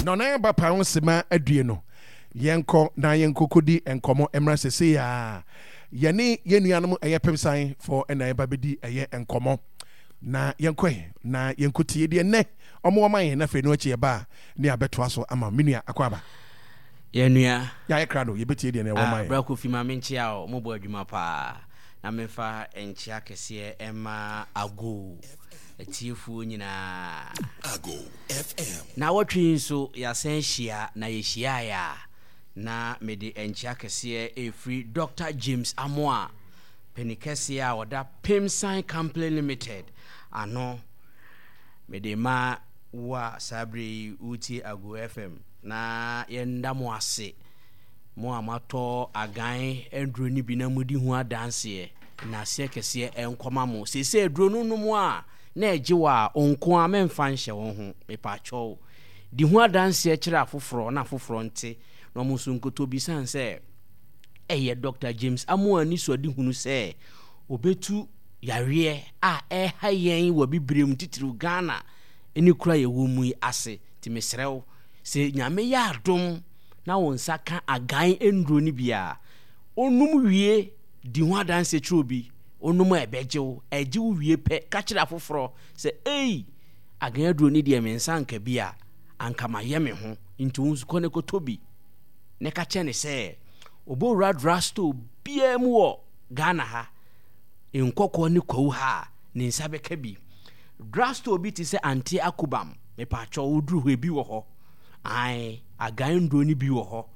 na na ba pa onsema adue no yenko na yenko kodi enkomo emra sese ya yene yenuanom pemsan for na ba bedi enkomo na yenko na yenkotie de ne omo man na fe no achi ba ne abeto so ama menua akwaba yenua ya ekra no yebetie de ne wo man bra ko fi ma menchia o mo bo adwuma pa na mefa enchia kese ema ago etiefu nyina Ago FM na wotwe so ya sen hia na ye hia ya na mede enchia kese free Dr. James Amoa penikese a oda Pemsan Company Limited ano mede ma wa sabri uti Ago FM na yenda mo ase mo amato agan endro ni bi na mudi hu adanse na se kese enkoma mo sese edro no no mo a na egiwa onko a memfa nhye wo ho mepa cho di hu adanse kire afoforo na afoforo nte no mo so nkoto bi sanse eye Dr. James Amoa ni so di hunu se obetu yare a hayen wa bibrem titiru Ghana eni kura ye wo mu ase ti mesrew se nyame ya adom na won saka agan endro ni bia onum wie di hu adanse kire obi onum ebejew ejew wie pe ka kire afoforo se agan endro ni de mensa nka bia anka maye me ho nti unsu kone kotobi ne ka chene se obo radrasto bia mu wo Ghana ha enkoko ni kwawu ha ni nsabe ka bi drasto bi ti se anti akubam me pa cho udru ho bi wo ho ai agan ndro ni bi wo ho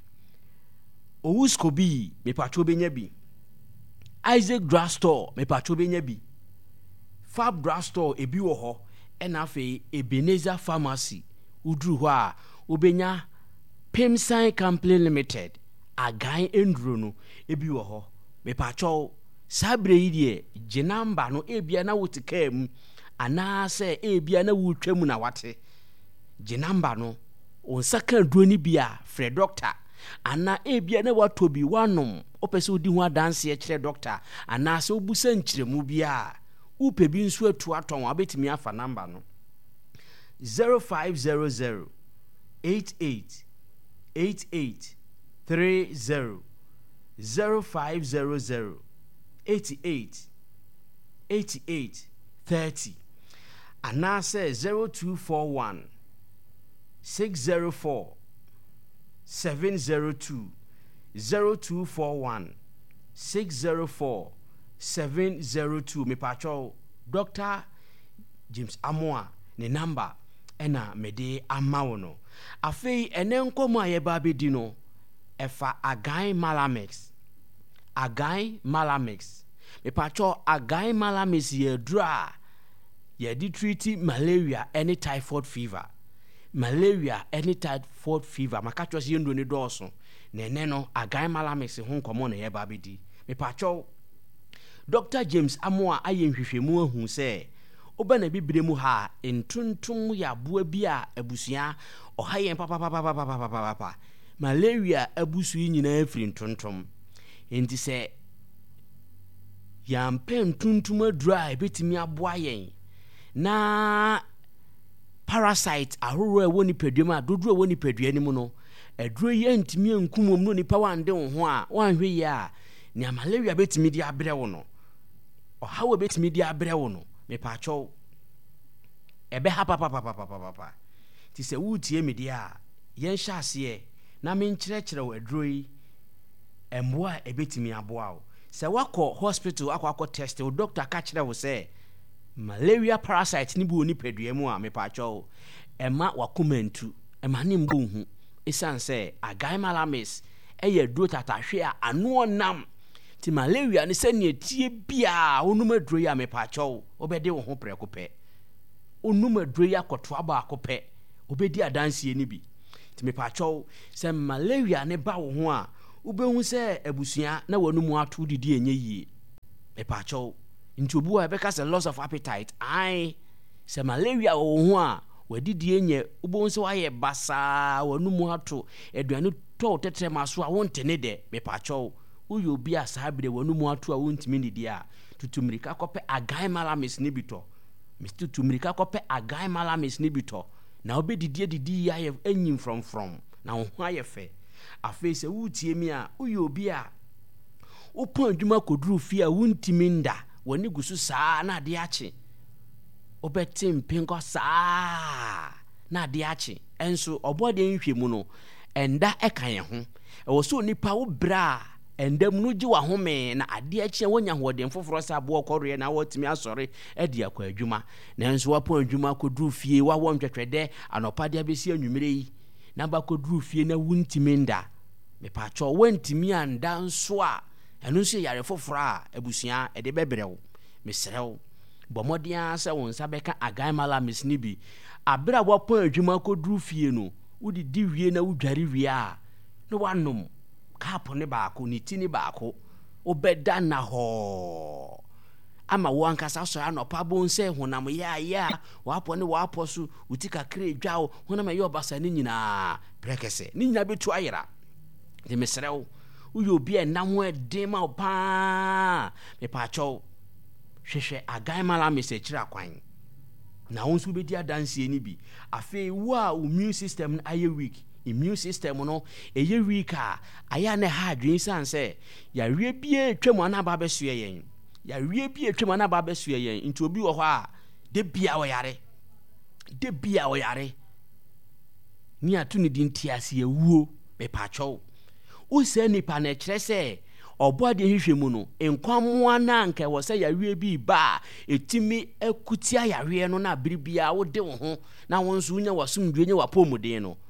owusko bi me pa cho benya bi Isaac drasto me pa cho benya bi Fab drasto e bi wo ho ena fe Ebenezer Pharmacy udru ho a obenya Pemsan Company Limited agan endro no e bi wo ho me pa cho sabre yi de ginamba no ebia na wotikam ana se ebia na wotwam na wate ginamba no onsaka duro ni bia Fred doctor ana ebia na watobi wanom opese odi hu adanse kire doctor ana se obusa nkiremu bia upe bi nso atu aton abetimi afa number no 0500 88 88 30 0500 88 88 30 anase 0241 604 702 0241 604 702 me pacho Dr. James Amoa ne number ena mede amawono afei ene nkomo ayeba bedi no efa agan Malamix me pacho agan Malamix ye dra ye di treat malaria any typhoid fever makacho se yendo ne doso ne no agan Malamix ho nkomo na ye ba bedi me pacho Dr. James Amoa ayenhwehwemu ahu se obana bibire mu ha entuntum ya boa bi a abusua ohayen papa malaria abusu nyina afiri ntontom enti se yampen tuntum adura betimi aboa yen na parasite ahoro woni padua a dodoro woni padua ni mu no aduro ye ntimi ankumom no nipa wande wo ho a wanhwe ye a ne malaria betimi di abre wo no ohawo betimi di abre wo no me pacho ebe ha papa ti se wutie me dia yen hyase na me nkyerɛkyerɛ wo aduro yi emboa ebetimi aboa wo se wakɔ hospital akɔ test wo doctor ka kyerɛ wo se malaria parasite ni bi oni padua mu a me pacho ema wakomantu ema ne mbo hu esan se agan Malamix eye aduro tatahwe a ano nam ti malaria ne se ne tie bia onum aduro ya me pacho obede wo ho prekope onum aduro ya kɔto aba akopɛ obedi adanse ni bi ti me pacho se malaria ne ba wo ho a ubehu se abusua na wanumu atu didi enye yie me pacho nti obu a beka se loss of appetite ai se malaria wo ho a wadidi enye ubehu se waye basa wanumu atu eduanu to tetre maso a wonte ne de me pacho uyo bi asabre wanumu atu a wontimi ni dia tutumrika kope agan Malamix ni bito tutumrika kope agan Malamix ni bito na obedidi ya enyim from na ho aye fe afi se wutie mi a uye obi a wopon adwuma koduru fie a wuntimi nda woni gusu saa na ade ache obetim pinko saa na ade ache enso obode nhwemu no enda ekan ye ho ewo so nipa wo bra endam no gi wa home na ade ache wonya hoden foforo sa abo okore na wotimi asore ade akwa adwuma na enso wapon adwuma koduru fie wa wo ntwetwede anopade abesi anwumire yi na ba koduru fie na wuntimi nda mepa cho wantimi anda nso a enu nso yare foforo a abusua ede bebrew mesrew bomodia se won sabeka agan malamis ni bi abra wapon adwuma koduru fie no wudi diwie na wudware wie a no wanom kapo ne baako ni tini baako obeda na ho ama wo ankasa so anopa bon se honam ya wapo ne wapo so utika kre dwao honam ye obasa ne nyina brekese ne nyina betu ayera de mesrew uyo bi enam ede ma opa me pa cho hwehwe agan mala mesechira kwan na wonsu bedi adanse ni bi afi wo a immune system aye weak immune system no eye weak a aya na ha adwen sanse ya wie bie twam ana ba besue yen ya wie bie twam ana ba besue yen nti obi wo ho a de bia wo yare ni atu ni di ntiase ewuo me pa cho wo se nipa na kire se obode hwehwemu no enkwammoa na anka wo se yawe bi ba etimi akutia yawe no na biribia wo de wo ho na wonso unya wasomdwenye wapomuden no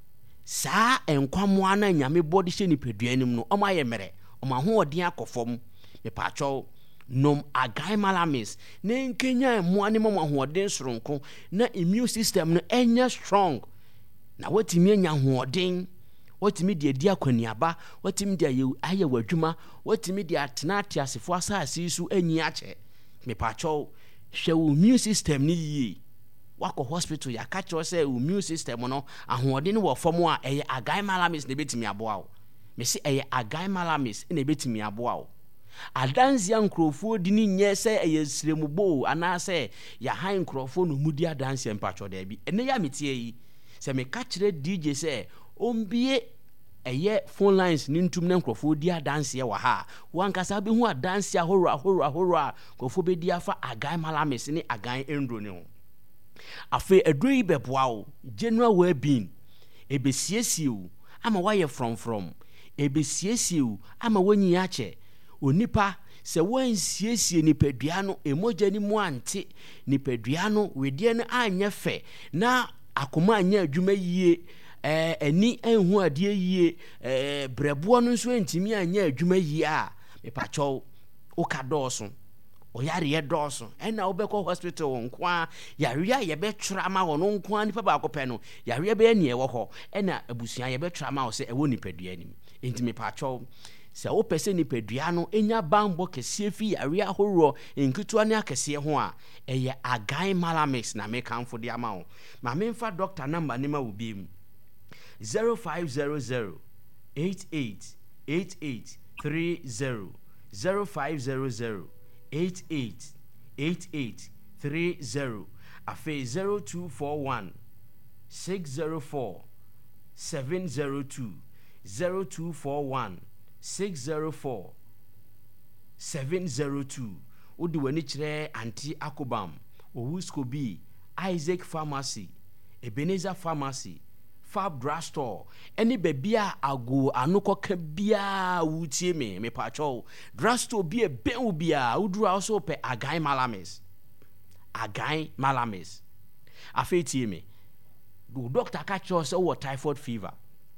saa enkwammoa na nyame body hye nipaduanim no oma ye mere oma ho odin akofom me pacho nom agan malamis na nkenya emmoa ne mama ho odin soronko na immune system no enya strong na watimi anya ho odin watimi de dia kwaniaba watimi de aye wadwuma watimi de atena atiasefo asase su anyi ache me pacho hwe immune system ni yi wako hospital ya ka kiro say immune system no ahoɔden no wɔ fam a ɛyɛ agan malamis na betimi aboa wo me se ɛyɛ agan malamis na betimi aboa wo adansia nkrofo di ni nyɛ sɛ ɛyɛ sremubo ana sɛ ya han nkrofo no mudi adansia mpacho da bi ene ya metie yi sɛ me ka kire DJ sɛ ombie eye phone lines ni ntum na nkrofo di adanse wa ha wankasa be hu adanse ahoro nkrofo be di afa agan malamis ni agan endro ni ho afi edoi beboa wo general well-being ebesiesiu ama waye from ebesiesiu ama wanyi ache onipa se wansiesie nipadua no emoja ni mu ante nipadua no wedie no anya fe na akoma anya adwuma yie eni enhu ade yie brebo no nso entimi anya adwuma yie a mepacho okadoso oyare ye doso ena obekọ hospital nkwa yare ye betra ma wo no nkwa nipa ba akopɛ no yare be ene ewo ho ena abusua ye betra ma wo se ewo nipadua nim entimi pacho se wo pese nipadua no enya bambo kese fi yare ahoro nkituwa ne akese ho a eye agan malamis na me kanfo de ama wo ma memfa doctor number ne ma wo bi 0500 888830 0500 888830 afi 0241 604 702 0241 604 702 odi wani kire anti akobam owuskobi Isaac Pharmacy Ebenezer Pharmacy Fab Drugstore any bebia ago anokoka bia wutie me pacho drugstore bia ben bia udru also pe agan malamis afetie me do doctor catch us o typhoid fever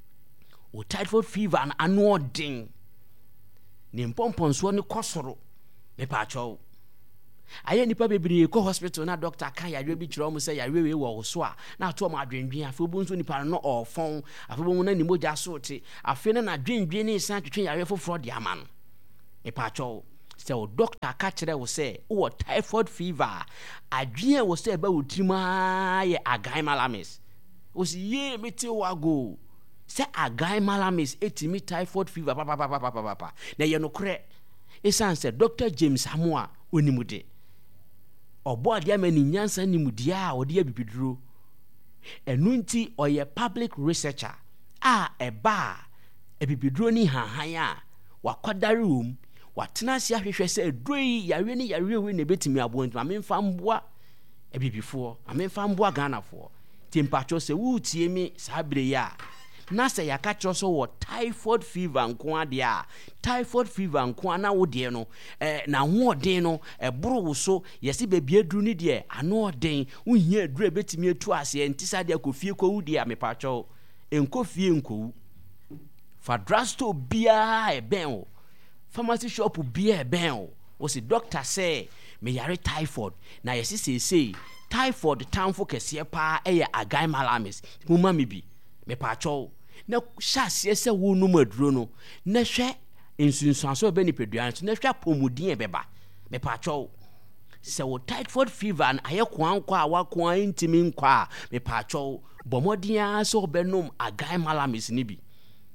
and anodin ni mpomponso ni kosoro me pacho aye nipa bebre ko hospital na doctor kan yare bi kire omo say yare we wo so a na to mo adwendwen afi obu nso nipa no ofon afi bo na ni moja so te afi na adwendwen ni san twetwen yare foforo de ama no nipa cho say doctor ka kire wo say wo typhoid fever adwen wo say ba wotrima ye agan malamis wo si ye meti wago say agan malamis etimi typhoid fever papa na ye no kre esan say Dr. James Amoa onimude obo ade amani nyansa nimudia ode abibiduro Enunti oye public researcher eba ebibiduro ni hanhan a wakwadare wom watena sia hwehwe se edroi yare ni yare we na betimi abontu amemfa mboa ebibifo amemfa mboa Ghanafo timpacho se wutie mi sabre ya na se yaka so wo typhoid fever nko ade a typhoid fever nko na wo de no na ho den no eboro wo so yesi bebie duru ni de ano oden unhia aduru ebetimi etu ase ntisa de akofie ko wudi a mepacho enkofie nko fadrasto bia eben o pharmacy shop bia eben o o si doctor say me yare typhoid na yesi say typhoid tamfo kese pa eye agai malamis muma me bi mepacho na hyase se wo no maduro no na hwe ensunsuaso be ni peduan so na hwe pomudin beba mepacho se wo typhoid fever na aye kwankwa awakwa intimi nkwa mepacho bomodin so benum agai malamis ni bi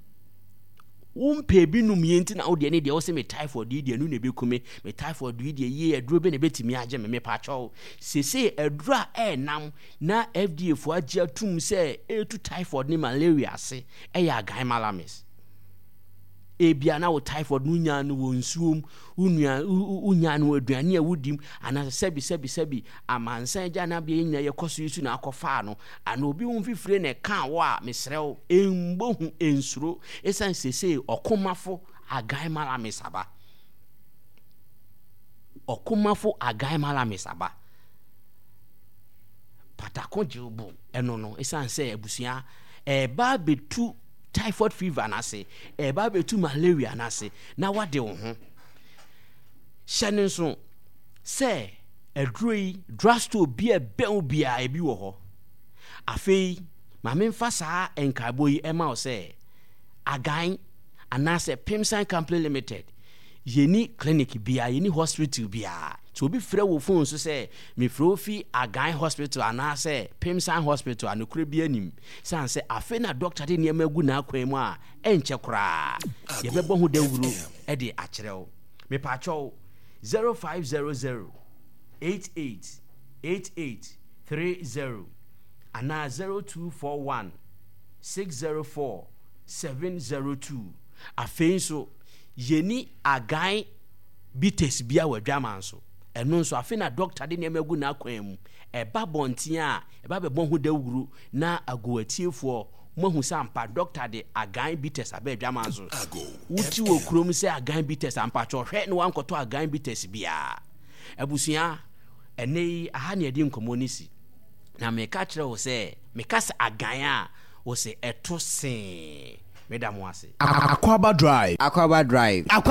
umpe binum yenti na ode ne de wo se me typhoid de anu ne bekume me typhoid de ye aduro be ne betimi age me pacho sese adura nam na FDA fo age atum se etu typhoid ni malaria se ya agai malamis ebia na wo typhoid no nya no wo nsuom unya no aduane a wudim ana sebi amansan ja na bia nya yekoso yisu na akofa no ana obi won fifire ne kan wo a mesrew embohu ensuro esan sese okomafo agai malamis aba patakon jibu eno no esan se abusia ba betu typhoid fever na se eba betu malaria na se na wade wo ho hyene so se edroi drugstore bia ben bia ebi wo ho afei ma memfa saa enkabo yi ema o se agan anase Pimsan Company Limited yeni clinic bia yeni hospital bia so obi frɛ wo phone so say me frofi agan hospital anase Pimsan hospital anokure bia nim san say afi na doctor de niam agu na akwan mu a enche kora ye bebo hu dawuro e de akyerew me pacho 0500 888830 ana 0241 604 702 afi so yeni agan bites bia wadwaman so eno nso afi na doctor de niam agu na akwan mu eba bonten a eba bebo hu dawuro na agoatiefo mohu sampa doctor de agan bites abedwaman so uti wo krom se agan bites ampa cho hwe no wankoto agan bites bia abusia ene aha ne edi nkomonisi na me ka kire wo se me ka se agan a wo se eto sen Akwaba Drive